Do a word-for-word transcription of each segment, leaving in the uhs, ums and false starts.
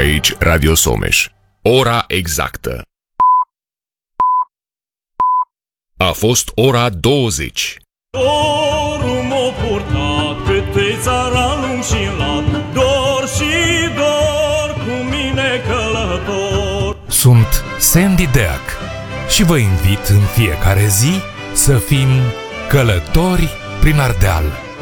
Aici Radio Someș. Ora exactă. A fost ora douăzeci. Dorul m-a purtat câte țara lung și lat, dor și dor cu mine călător. Sunt Sandy Deac și vă invit în fiecare zi să fim călători prin Ardeal.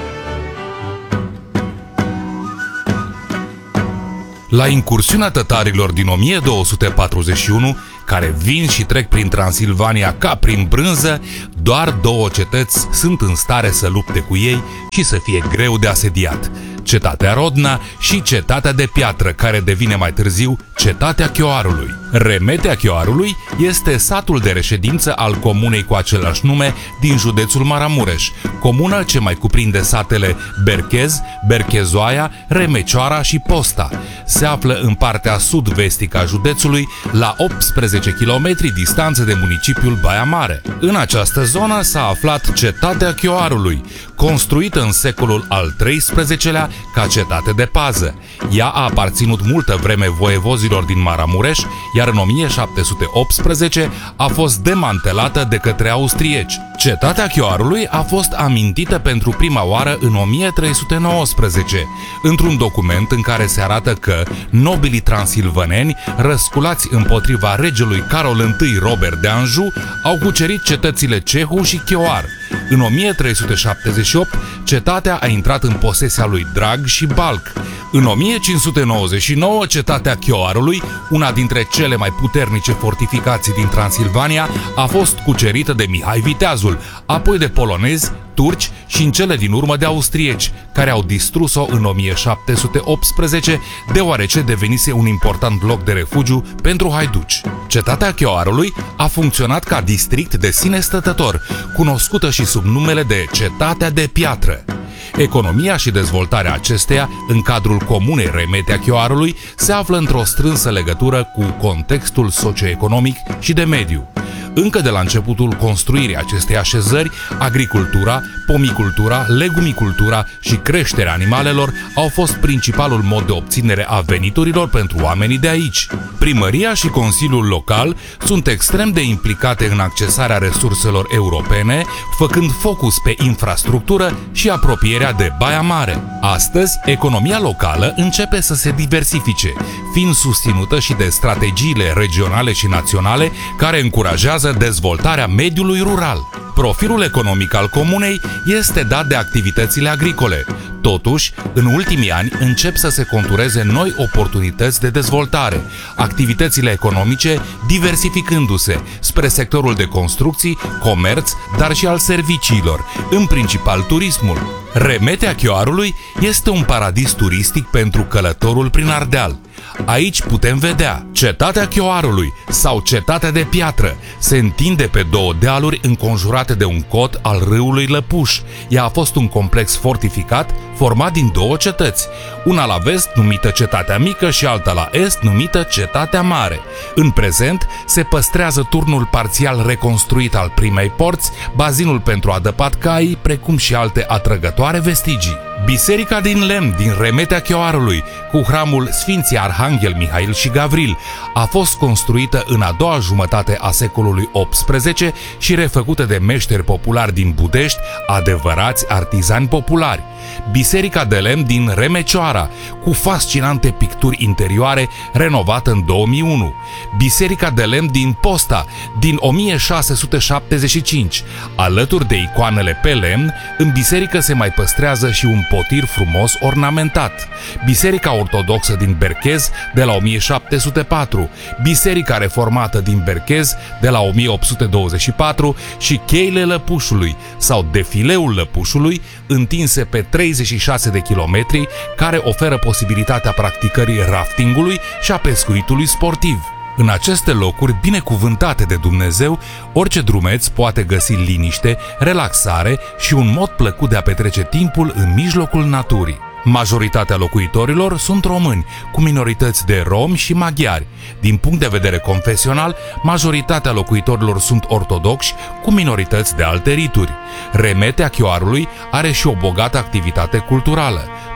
La incursiunea tătarilor din o mie două sute patruzeci și unu, care vin și trec prin Transilvania ca prin brânză, doar două cetăți sunt în stare să lupte cu ei și să fie greu de asediat: Cetatea Rodna și Cetatea de Piatră, care devine mai târziu Cetatea Chioarului. Remetea Chioarului este satul de reședință al comunei cu același nume din județul Maramureș, comună ce mai cuprinde satele Berchez, Berchezoaia, Remecioara și Posta. Se află în partea sud-vestică a județului, la optsprezece kilometri distanță de municipiul Baia Mare. În această zonă s-a aflat Cetatea Chioarului, construită în secolul al treisprezecelea ca cetate de pază. Ea a aparținut multă vreme voievozilor din Maramureș, iar în o mie șapte sute optsprezece a fost demantelată de către austrieci. Cetatea Chioarului a fost amintită pentru prima oară în o mie trei sute nouăsprezece, într-un document în care se arată că nobilii transilvaneni, răsculați împotriva regelui Carol I Robert de Anjou, au cucerit cetățile Cehu și Chioar. În o mie trei sute șaptezeci și opt, cetatea a intrat în posesia lui Drag și Balc. În o mie cinci sute nouăzeci și nouă, Cetatea Chioarului, una dintre cele mai puternice fortificații din Transilvania, a fost cucerită de Mihai Viteazul, apoi de polonezi, turci și în cele din urmă de austrieci, care au distrus-o în o mie șapte sute optsprezece, deoarece devenise un important loc de refugiu pentru haiduci. Cetatea Chioarului a funcționat ca district de sine stătător, cunoscută și sub numele de Cetatea de Piatră. Economia și dezvoltarea acesteia, în cadrul comunei Remetea Chioarului, se află într-o strânsă legătură cu contextul socioeconomic și de mediu. Încă de la începutul construirii acestei așezări, agricultura, pomicultura, legumicultura și creșterea animalelor au fost principalul mod de obținere a veniturilor pentru oamenii de aici. Primăria și Consiliul Local sunt extrem de implicate în accesarea resurselor europene, făcând focus pe infrastructură și apropierea de Baia Mare. Astăzi, economia locală începe să se diversifice, fiind susținută și de strategiile regionale și naționale care încurajează dezvoltarea mediului rural. Profilul economic al comunei este dat de activitățile agricole. Totuși, în ultimii ani încep să se contureze noi oportunități de dezvoltare, activitățile economice diversificându-se spre sectorul de construcții, comerț, dar și al serviciilor, în principal turismul. Remetea Chioarului este un paradis turistic pentru călătorul prin Ardeal. Aici putem vedea Cetatea Chioarului sau Cetatea de Piatră. Se întinde pe două dealuri înconjurate de un cot al râului Lăpuș. Ea a fost un complex fortificat format din două cetăți, una la vest numită Cetatea Mică și alta la est numită Cetatea Mare. În prezent se păstrează turnul parțial reconstruit al primei porți, bazinul pentru adăpat cai, precum și alte atrăgătoare vestigii. Biserica din lemn din Remetea Chioarului, cu hramul Sfinții Arhanghel Mihail și Gavril, a fost construită în a doua jumătate a secolului optsprezece și refăcută de meșteri populari din Budești, adevărați artizani populari. Biserica de lemn din Remecioara, cu fascinante picturi interioare, renovată în două mii unu. Biserica de lemn din Posta, din o mie șase sute șaptezeci și cinci. Alături de icoanele pe lemn, în biserică se mai păstrează și un potir frumos ornamentat. Biserica ortodoxă din Berchez, de la o mie șapte sute patru. Biserica reformată din Berchez, de la o mie opt sute douăzeci și patru și cheile Lăpușului, sau defileul Lăpușului, întinse pe treizeci și șase de kilometri, care oferă posibilitatea practicării raftingului și a pescuitului sportiv. În aceste locuri binecuvântate de Dumnezeu, orice drumeț poate găsi liniște, relaxare și un mod plăcut de a petrece timpul în mijlocul naturii. Majoritatea locuitorilor sunt români, cu minorități de romi și maghiari. Din punct de vedere confesional, majoritatea locuitorilor sunt ortodoxi, cu minorități de alte rituri. Remetea Chioarului are și o bogată activitate culturală.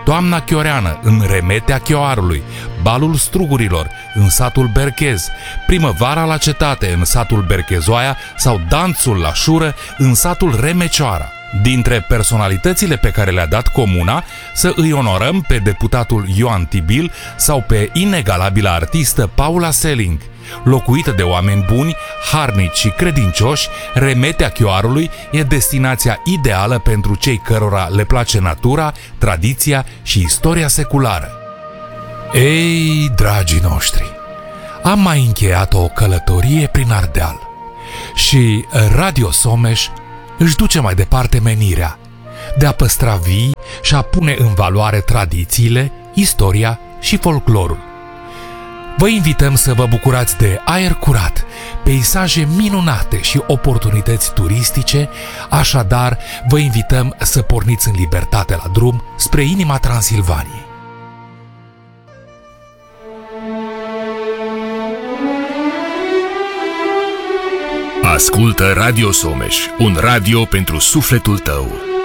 Toamna Chioreană în Remetea Chioarului, Balul Strugurilor în satul Berchez, Primăvara la cetate în satul Berchezoaia sau Danțul la Șură în satul Remecioara. Dintre personalitățile pe care le-a dat comuna, să îi onorăm pe deputatul Ioan Tibil sau pe inegalabila artistă Paula Selling. Locuită de oameni buni, harnici și credincioși, Remetea Chioarului e destinația ideală pentru cei cărora le place natura, tradiția și istoria seculară. Ei, dragii noștri, am mai încheiat o călătorie prin Ardeal și Radio Someș își duce mai departe menirea de a păstra vii și a pune în valoare tradițiile, istoria și folclorul. Vă invităm să vă bucurați de aer curat, peisaje minunate și oportunități turistice, așadar vă invităm să porniți în libertate la drum spre inima Transilvaniei. Ascultă Radio Someș, un radio pentru sufletul tău.